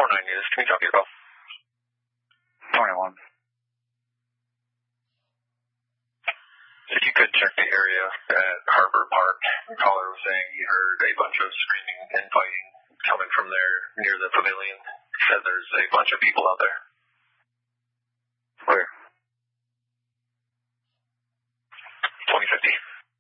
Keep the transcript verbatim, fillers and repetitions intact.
four nine News. Can you copy your call? twenty-one. If you could check the area at Harbor Park, the caller was saying he heard a bunch of screaming and fighting coming from there near the pavilion. He said there's a bunch of people out there. Where? twenty fifty.